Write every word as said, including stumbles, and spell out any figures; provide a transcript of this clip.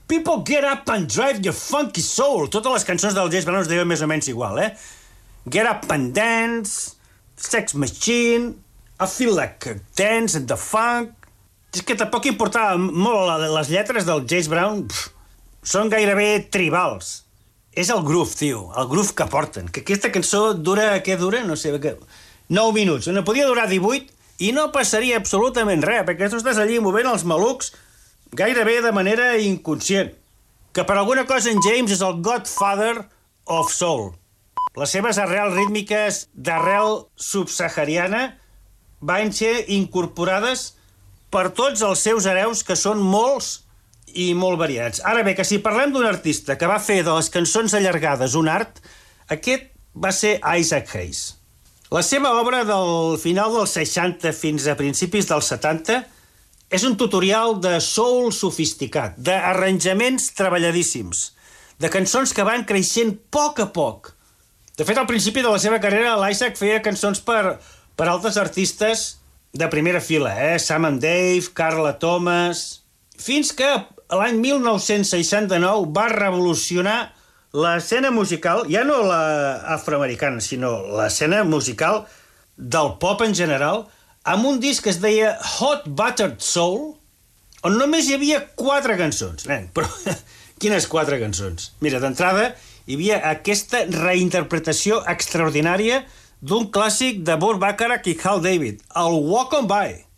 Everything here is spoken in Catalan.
People get up and drive your funky soul. Totes les cançons del James Brown es deien més o menys igual, eh? Get up and dance, Sex Machine, I feel like a dance and the funk... És que tampoc importava molt les lletres del James Brown. Pff, són gairebé tribals. És el groove, tio, el groove que porten. Que aquesta cançó dura, què dura? No sé, que... nou minuts. No podia durar divuit i no passaria absolutament res, perquè tu estàs allí movent els malucs gairebé de manera inconscient. Que per alguna cosa en James és el Godfather of Soul. Les seves arrels rítmiques d'arrel subsahariana van ser incorporades per tots els seus hereus, que són molts i molt variats. Ara bé, que si parlem d'un artista que va fer de les cançons allargades un art, aquest va ser Isaac Hayes. La seva obra del final dels seixanta fins a principis dels setanta és un tutorial de soul sofisticat, d'arranjaments treballadíssims, de cançons que van creixent a poc a poc. De fet, al principi de la seva carrera, l'Isaac feia cançons per, per altres artistes de primera fila, eh? Sam and Dave, Carla Thomas... Fins que l'any mil nou-cents seixanta-nou va revolucionar l'escena musical, ja no l'afroamericana, sinó l'escena musical del pop en general, amb un disc que es deia Hot Buttered Soul, on només hi havia quatre cançons. Nen, però quines quatre cançons? Mira, d'entrada hi havia aquesta reinterpretació extraordinària d'un clàssic de Burt Bacharach i Hal David, el Walk On By.